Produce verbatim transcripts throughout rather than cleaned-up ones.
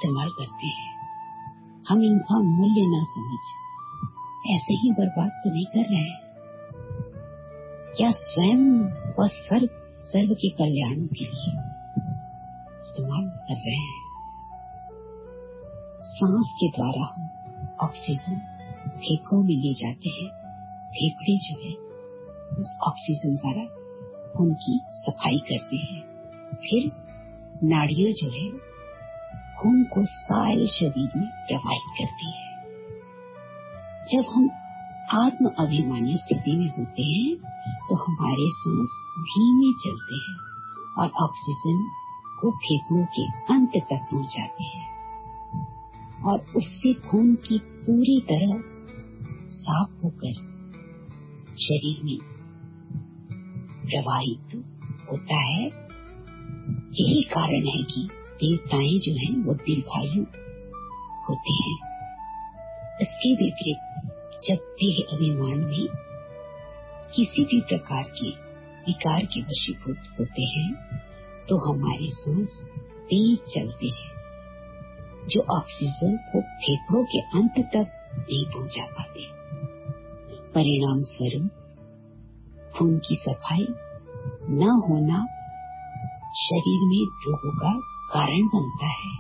इस्तेमाल करते हैं। हम इनका मूल्य ना समझ ऐसे ही बर्बाद तो नहीं कर रहे हैं, क्या स्वयं व सर्व सर्व के कल्याण के लिए इस्तेमाल कर रहे हैं। सांस के द्वारा हम ऑक्सीजन फेफड़ों में ले जाते हैं। फेफड़े जो है उस ऑक्सीजन द्वारा खून की सफाई करते हैं। फिर नाड़ियां जो है खून को सारे शरीर में प्रवाहित करती है। जब हम आत्म अभिमानी स्थिति में होते हैं तो हमारे सांस धीमे चलते हैं और ऑक्सीजन को फेफड़ों के अंत तक पहुंचाते हैं और उससे खून की पूरी तरह साफ होकर शरीर में प्रवाहित होता है। यही कारण है कि देवताएं जो हैं वो दीर्घायु होते हैं। इसके विपरीत जब देह अभिमान में किसी भी प्रकार के विकार के वशीभूत होते हैं तो हमारे सांस तेज चलते हैं, जो ऑक्सीजन को फेफड़ों के अंत तक नहीं पहुंचा पाते। परिणाम स्वरूप खून की सफाई न होना शरीर में रोगों का कारण बनता है।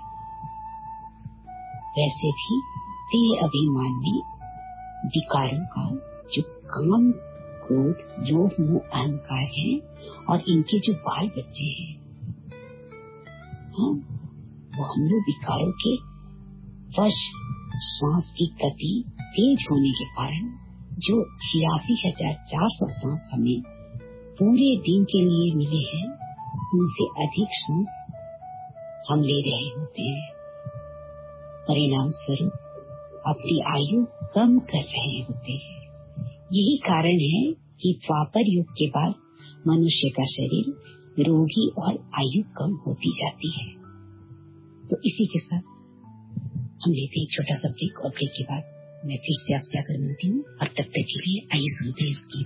वैसे भी देह अभिमान में विकारों का जो काम, क्रोध, लोभ, मोह, अहंकार है और इनके जो बाल बच्चे हैं, हाँ, वो हम लोग विकारों के वश श्वास की गति तेज होने के कारण जो छियासी हजार चार सौ सांस हमें पूरे दिन के लिए मिले हैं, उनसे अधिक सांस हम ले रहे होते हैं। परिणाम स्वरूप अपनी आयु कम कर रहे होते हैं। यही कारण है कि द्वापर युग के बाद मनुष्य का शरीर रोगी और आयु कम होती जाती है। तो इसी के साथ हम लेते हैं छोटा सा ब्रेक और ब्रेक के बाद मैं फिर से आपसे आकर मिलती हूँ और तब तक के लिए आइए सुनते हैं इसकी